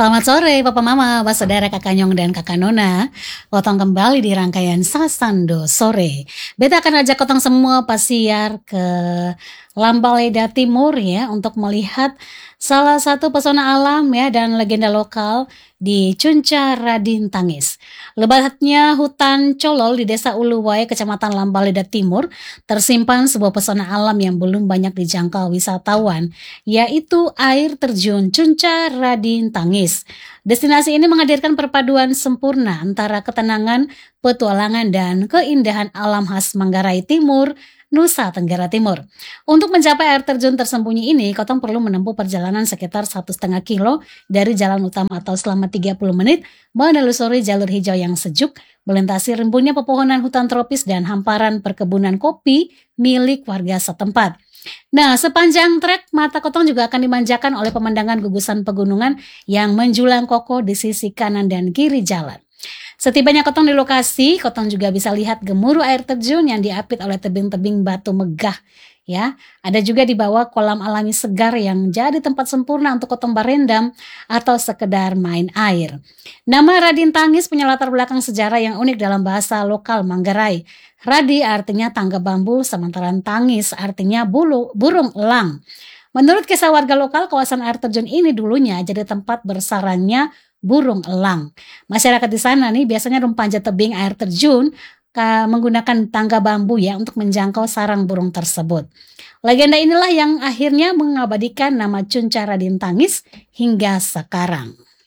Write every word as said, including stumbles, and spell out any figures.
Selamat sore Papa Mama, Pak Saudara, Kakak Nyong dan Kakak Nona. Kotong kembali di rangkaian Sasando Sore. Beta akan ajak kotong semua pasiar ke Lambaleda Timur ya untuk melihat salah satu pesona alam ya dan legenda lokal di Cunca Radin Tangis. Lebatnya hutan Colol di Desa Uluwai, Kecamatan Lambaleda Timur, tersimpan sebuah pesona alam yang belum banyak dijangkau wisatawan, yaitu air terjun Cunca Radin Tangis. Destinasi ini menghadirkan perpaduan sempurna antara ketenangan, petualangan, dan keindahan alam khas Manggarai Timur, Nusa Tenggara Timur. Untuk mencapai air terjun tersembunyi ini, kotong perlu menempuh perjalanan sekitar satu setengah kilo dari jalan utama atau selama tiga puluh menit menelusuri jalur hijau yang sejuk, melintasi rimbunnya pepohonan hutan tropis dan hamparan perkebunan kopi milik warga setempat. Nah, sepanjang trek mata kotong juga akan dimanjakan oleh pemandangan gugusan pegunungan yang menjulang kokoh di sisi kanan dan kiri jalan. Setibanya kotong di lokasi, kotong juga bisa lihat gemuruh air terjun yang diapit oleh tebing-tebing batu megah. Ya, ada juga di bawah kolam alami segar yang jadi tempat sempurna untuk kotong berendam atau sekedar main air. Nama Radin Tangis punya latar belakang sejarah yang unik dalam bahasa lokal Manggarai. Radi artinya tangga bambu, sementara Tangis artinya bulu, burung elang. Menurut kisah warga lokal, kawasan air terjun ini dulunya jadi tempat bersarangnya burung elang. Masyarakat di sana nih biasanya memanjat tebing air terjun menggunakan tangga bambu ya untuk menjangkau sarang burung tersebut. Legenda inilah yang akhirnya mengabadikan nama Cunca Radin Tangis hingga sekarang.